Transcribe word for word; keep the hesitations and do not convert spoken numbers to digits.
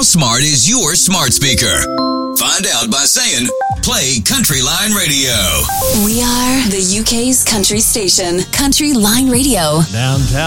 smart is your smart speaker? Find out by saying, play Country Line Radio. We are the U K's country station, Country Line Radio. Downtown.